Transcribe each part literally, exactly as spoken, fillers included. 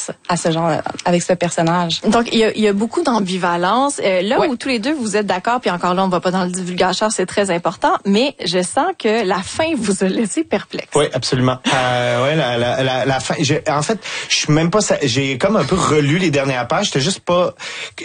ambivalence à ce genre, avec ce personnage. Donc, il y a, il y a beaucoup d'ambivalence. Euh, là ouais. où tous les deux, vous êtes d'accord, puis encore là, on va pas dans le divulgateur, c'est très important, mais je sens que la fin vous a laissé perplexe. Oui, absolument. Euh, ouais, la, la, la, la fin. J'ai, en fait, je suis même pas. J'ai comme un peu relu les dernières pages. J'étais juste pas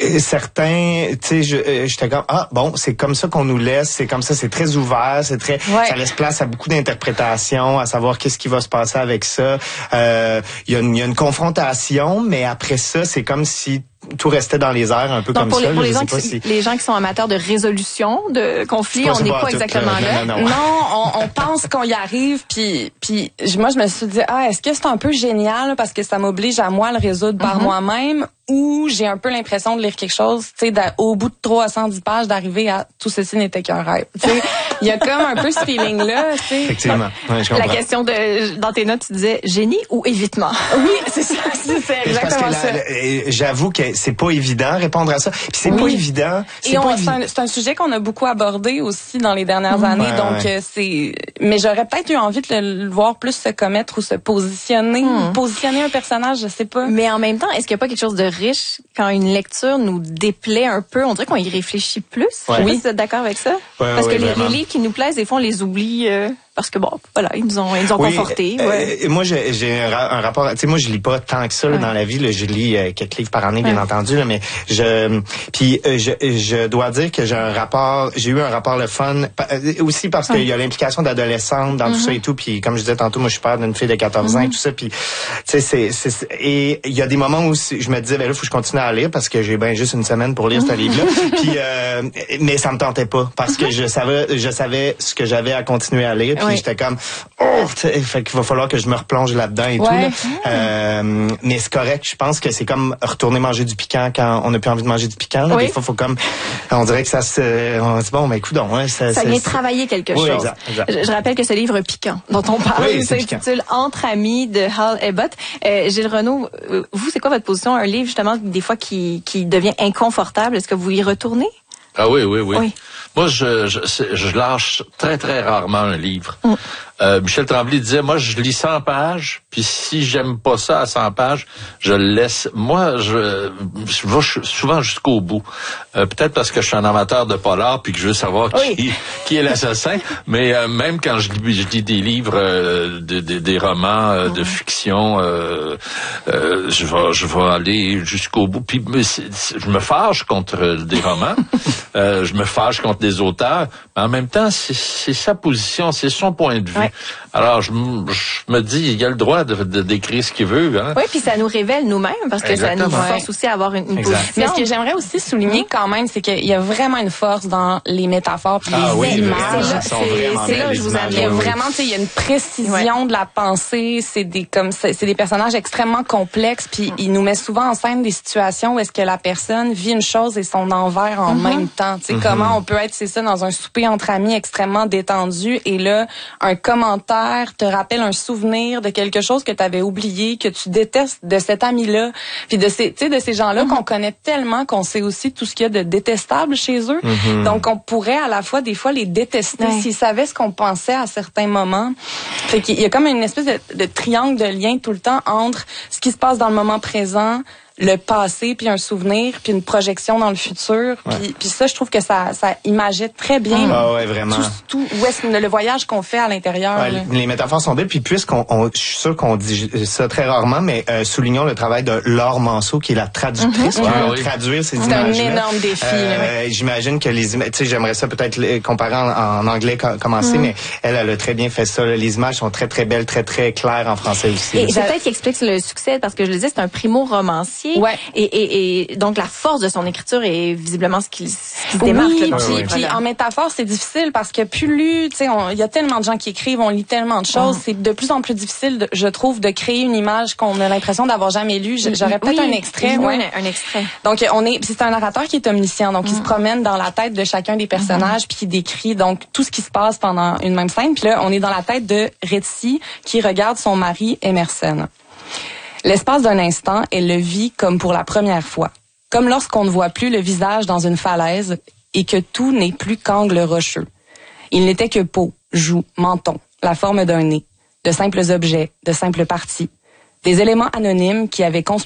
certain. Tu sais, j'étais comme ah bon, c'est comme ça qu'on nous laisse. C'est comme ça. C'est très ouvert. C'est très. Ouais. Ça laisse place à beaucoup d'interprétations, à savoir qu'est-ce qui va se passer avec ça. Euh, il y a une, il y a une confrontation, mais après ça, c'est comme si tout restait dans les airs, un peu Donc comme pour ça. Les, pour là, les, je gens sais pas qui, si... les gens qui sont amateurs de résolution, de conflits, on n'est pas, pas exactement tout, là. Non, non, non. non on, on pense qu'on y arrive, puis puis moi, je me suis dit, ah, est-ce que c'est un peu génial parce que ça m'oblige à moi à le résoudre par mm-hmm. moi-même, ou j'ai un peu l'impression de lire quelque chose, tu sais, au bout de trois cent dix pages, d'arriver à tout ceci n'était qu'un rêve. Tu sais, il y a comme un peu ce feeling-là, tu sais. Effectivement. Ouais, je comprends. La question de, dans tes notes, tu disais génie ou évitement. Oui, c'est ça, c'est, c'est exactement parce que ça. La, la, j'avoue que c'est pas évident répondre à ça. Puis c'est oui. pas évident. C'est, Et pas on, évi- c'est, un, c'est un sujet qu'on a beaucoup abordé aussi dans les dernières mmh. années. Ouais, donc ouais. c'est, mais j'aurais peut-être eu envie de le, le voir plus se commettre ou se positionner, mmh. positionner un personnage, je sais pas. Mais en même temps, est-ce qu'il n'y a pas quelque chose de riche quand une lecture nous déplaît un peu? On dirait qu'on y réfléchit plus. Ouais. Oui, si vous êtes d'accord avec ça? Ouais, Parce ouais, que les, les livres qui nous plaisent, des fois, on les oublie. Euh... Parce que bon, voilà, ils nous ont, ils nous ont oui, confortés. Euh, ouais. euh, moi, j'ai, j'ai un, un rapport. Tu sais, moi, je lis pas tant que ça là, ouais. dans la vie. Là, je lis euh, quelques livres par année, bien ouais. entendu. Là, mais je, puis euh, je, je dois dire que j'ai un rapport. J'ai eu un rapport le fun euh, aussi parce qu'il ouais. y a l'implication d'adolescente dans mm-hmm. tout ça et tout. Puis comme je disais tantôt, moi, je suis père d'une fille de quatorze mm-hmm. ans et tout ça. Puis tu sais, c'est, c'est, c'est, et il y a des moments où je me disais, ben là, faut que je continue à lire parce que j'ai ben juste une semaine pour lire mm-hmm. ce livre-là. Puis, euh, mais ça me tentait pas parce que je savais, je savais ce que j'avais à continuer à lire. Puis ouais. j'étais comme oh, fait qu'il va falloir que je me replonge là-dedans et ouais. tout. Là. Euh, mais c'est correct. Je pense que c'est comme retourner manger du piquant quand on n'a plus envie de manger du piquant. Là. Oui. Des fois, faut comme, on dirait que ça se, on dit bon, mais écoute donc, hein, ça, ça vient travailler quelque oui, chose. Exact, exact. Je, je rappelle que ce livre piquant dont on parle oui, s'intitule Entre amis de Hal Ebbott. Euh, Gilles Renaud, vous, c'est quoi votre position? Un livre justement des fois qui qui devient inconfortable. Est-ce que vous y retournez? Ah oui, oui, oui. oui. Moi, je, je, je lâche très, très rarement un livre. Mm. Euh, Michel Tremblay disait, moi, je lis cent pages, puis si j'aime pas ça à cent pages, je le laisse. Moi, je, je vais souvent jusqu'au bout. Euh, peut-être parce que je suis un amateur de polar, puis que je veux savoir qui, oui. qui est l'assassin. Mais euh, même quand je lis, je lis des livres, euh, de, de, des romans euh, de fiction, euh, euh, je vais, je vais aller jusqu'au bout. Puis je me fâche contre des romans, euh, je me fâche contre des auteurs, mais en même temps, c'est, c'est sa position, c'est son point de vue. Ouais. Alors, je, je me dis, il a le droit de, de décrire ce qu'il veut. Hein? Oui, puis ça nous révèle nous-mêmes, parce que Exactement. Ça nous force aussi à avoir une, une position. Mais ce que j'aimerais aussi souligner quand même, c'est qu'il y a vraiment une force dans les métaphores puis ah, les oui, images. C'est, c'est, c'est là que je vous aime. Il y a vraiment, tu sais, il y a une précision ouais. de la pensée. C'est des comme c'est, c'est des personnages extrêmement complexes, puis il nous met souvent en scène des situations où est-ce que la personne vit une chose et son envers en mm-hmm. même temps. Tu sais, mm-hmm. comment on peut être, c'est ça, dans un souper entre amis extrêmement détendu, et là, un commentaire te rappelle un souvenir de quelque chose que tu avais oublié, que tu détestes de cet ami-là, puis de ces, tu sais, de ces gens-là mm-hmm. qu'on connaît tellement qu'on sait aussi tout ce qu'il y a de détestable chez eux. Mm-hmm. Donc, on pourrait à la fois, des fois, les détester ouais. s'ils savaient ce qu'on pensait à certains moments. Fait qu'il y a comme une espèce de, de triangle de lien tout le temps entre ce qui se passe dans le moment présent, le passé, puis un souvenir, puis une projection dans le futur. Ouais. Puis, puis ça, je trouve que ça, ça imageait très bien ah ouais, vraiment. tout, tout où est-ce le voyage qu'on fait à l'intérieur. Ouais, les métaphores sont belles, puis puisqu'on, on, je suis sûr qu'on dit ça très rarement, mais euh, soulignons le travail de Laure Manceau, qui est la traductrice, mm-hmm. qui va oui. traduire ces images-là. C'est un énorme défi. Euh, oui. J'imagine que les images, tu sais, j'aimerais ça peut-être comparer en, en anglais commencer, mm-hmm. mais elle, elle a très bien fait ça. Là. Les images sont très, très belles, très, très claires en français aussi. Et là. Peut-être qu'il explique le succès, parce que je le disais, c'est un primo-romancier. Ouais. Et, et Et, et donc, la force de son écriture est visiblement ce qui, ce qui se démarque. Oui, là, puis, oui. puis en métaphore, c'est difficile parce que plus, tu sais, il y a tellement de gens qui écrivent, on lit tellement de choses, mm. c'est de plus en plus difficile, de, je trouve, de créer une image qu'on a l'impression d'avoir jamais lue. J'aurais peut-être oui, un extrait. Oui, ouais. un, un extrait. Donc, on est, c'est un narrateur qui est omniscient, donc mm. il se promène dans la tête de chacun des personnages, mm. puis il décrit donc tout ce qui se passe pendant une même scène. Puis là, on est dans la tête de Retzi qui regarde son mari Emerson. L'espace d'un instant, elle le vit comme pour la première fois. Comme lorsqu'on ne voit plus le visage dans une falaise et que tout n'est plus qu'angle rocheux. Il n'était que peau, joues, menton, la forme d'un nez, de simples objets, de simples parties, des éléments anonymes qui avaient construit